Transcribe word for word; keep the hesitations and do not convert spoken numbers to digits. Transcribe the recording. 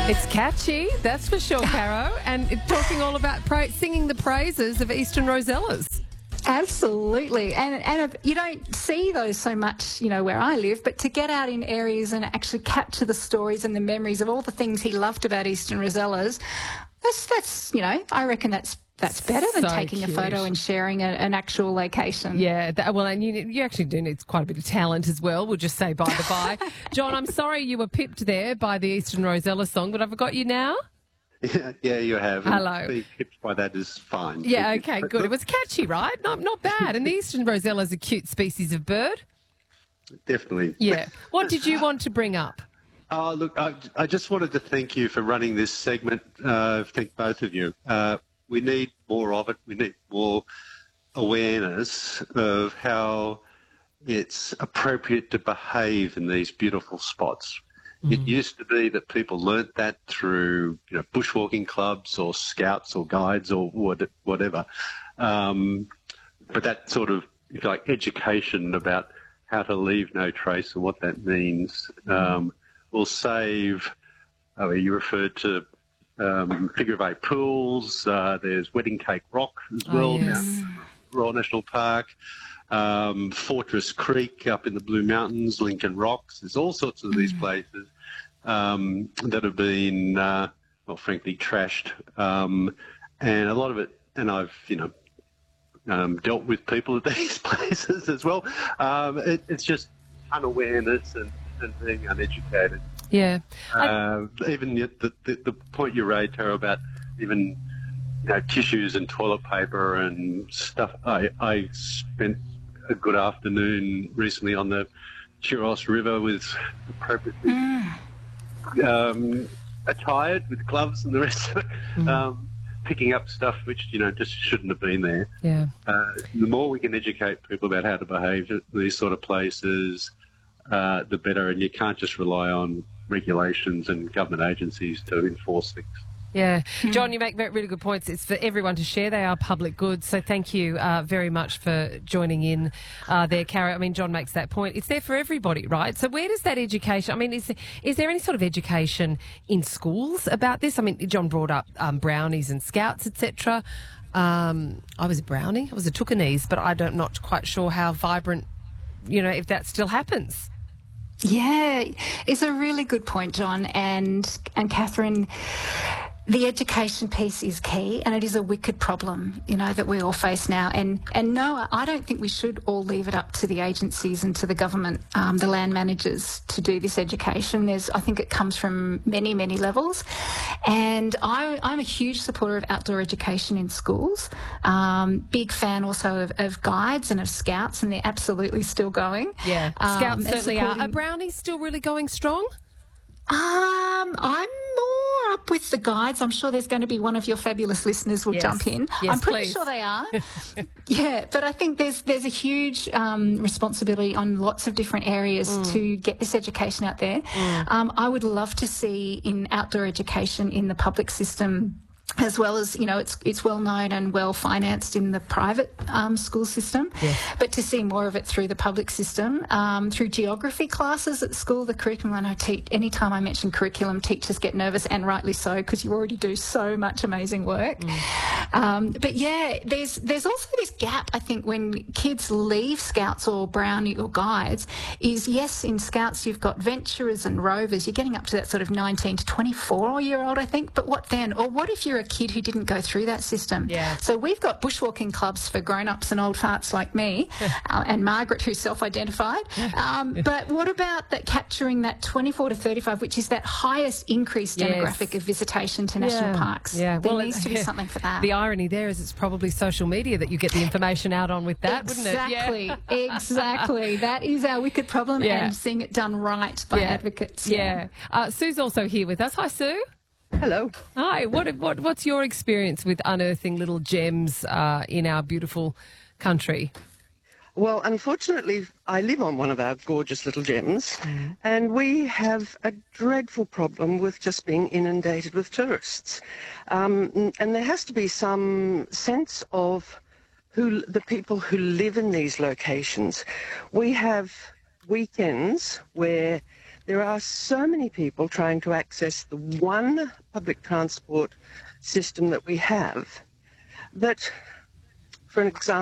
It's catchy, that's for sure, Caro, and it- talking all about pra- singing the praises of Eastern Rosellas. Absolutely. And and you don't see those so much, you know, where I live, but to get out in areas and actually capture the stories and the memories of all the things he loved about Eastern Rosellas, that's, that's you know, I reckon that's that's better than So taking cute. a photo and sharing a, an actual location. Yeah, that, well, and you, you actually do need quite a bit of talent as well, we'll just say by the by. John, I'm sorry you were pipped there by the Eastern Rosella song, but I've got you now. Yeah, yeah, you have. And Hello. being pipped by that is fine. Yeah, It- okay, it- good. It was catchy, right? Not not bad. And the Eastern Rosella is a cute species of bird. Definitely. Yeah. What did you want to bring up? Oh, look, I, I just wanted to thank you for running this segment. Uh, thank both of you. Uh, we need more of it. We need more awareness of how it's appropriate to behave in these beautiful spots. It used to be that people learnt that through, you know, bushwalking clubs or scouts or guides or what, whatever. Um, but that sort of, if you like, education about how to leave no trace and what that means um, will save. Oh, you referred to um, figure of eight pools. Uh, there's Wedding Cake Rock as Oh, well yes. down at Royal National Park. Um, Fortress Creek up in the Blue Mountains, Lincoln Rocks. There's all sorts of these places um, that have been, uh, well, frankly, trashed. Um, and a lot of it, and I've, you know, um, dealt with people at these places as well. Um, it, it's just unawareness and, and being uneducated. Yeah. I- Uh, even the, the, the point you raised, Tara, about even you know, tissues and toilet paper and stuff. I, I spent a good afternoon recently on the Chiros River with appropriately um, attired with gloves and the rest of it, um, picking up stuff which, you know, just shouldn't have been there. yeah. Uh, the more we can educate people about how to behave at these sort of places, uh, the better. And you can't just rely on regulations and government agencies to enforce things. Yeah. John, you make ve- really good points. It's for everyone to share. They are public goods. So thank you uh, very much for joining in uh, there, Cara. I mean, John makes that point. It's there for everybody, right? So where does that education, I mean, is, is there any sort of education in schools about this? I mean, John brought up um, brownies and scouts, et cetera. Um, I was a brownie. I was a Tookanese, but I don't, not quite sure how vibrant, you know, if that still happens. Yeah, it's a really good point, John. And and Catherine, the education piece is key, and it is a wicked problem, you know, that we all face now. And and no, I don't think we should all leave it up to the agencies and to the government, um, the land managers, to do this education. There's, I think it comes from many, many levels. And I, I'm a huge supporter of outdoor education in schools. Um, big fan also of, of guides and of scouts, and they're absolutely still going. Yeah. Um, Scouts and certainly are. supporting- Are brownies still really going strong? Um, I'm more up with the guides. I'm sure there's going to be one of your fabulous listeners will Yes. jump in. Yes, I'm pretty please. sure they are. Yeah, but I think there's there's a huge um, responsibility on lots of different areas Mm. to get this education out there. Um, I would love to see in outdoor education in the public system, as well as, you know, it's it's well known and well financed in the private um, school system, but to see more of it through the public system, um, through geography classes at school, the curriculum. I know te- anytime I mention curriculum, teachers get nervous, and rightly so, because you already do so much amazing work. Um, but yeah, there's there's also this gap, I think, when kids leave Scouts or Brownie or Guides, is yes, in Scouts you've got venturers and rovers, you're getting up to that sort of nineteen to twenty-four year old, I think, but what then? Or what if you're a kid who didn't go through that system? Yeah. So we've got bushwalking clubs for grown-ups and old farts like me, uh, and Margaret, who's self-identified. Um, but what about that capturing that twenty-four to thirty-five, which is that highest increased Yes. demographic of visitation to national Yeah. parks? Yeah. There Well, needs to be yeah. something for that. The irony there is it's probably social media that you get the information out on with that, wouldn't it? Exactly, exactly. That is our wicked problem, Yeah. and seeing it done right by Yeah. advocates. Yeah. Uh, Sue's also here with us. Hi, Sue. Hello. Hi. What, what What's your experience with unearthing little gems uh, in our beautiful country? Well, unfortunately, I live on one of our gorgeous little gems, and we have a dreadful problem with just being inundated with tourists. Um, and there has to be some sense of who the people who live in these locations. We have weekends where there are so many people trying to access the one public transport system that we have that, for an example,